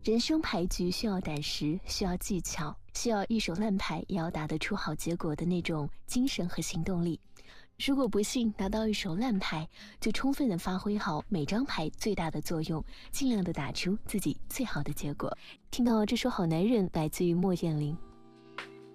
人生牌局需要胆识，需要技巧，需要一手烂牌也要打得出好结果的那种精神和行动力。如果不幸拿到一手烂牌，就充分的发挥好每张牌最大的作用，尽量的打出自己最好的结果。听到这首好男人来自于莫艳玲。